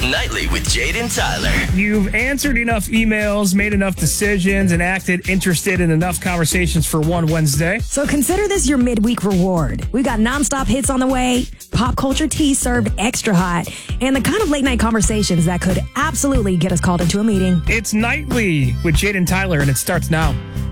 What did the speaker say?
Nightly with Jade and Tyler. You've answered enough emails, made enough decisions, and acted interested in enough conversations for one Wednesday. So consider this your midweek reward. We've got nonstop hits on the way, pop culture tea served extra hot, and the kind of late night conversations that could absolutely get us called into a meeting. It's Nightly with Jade and Tyler, and it starts now.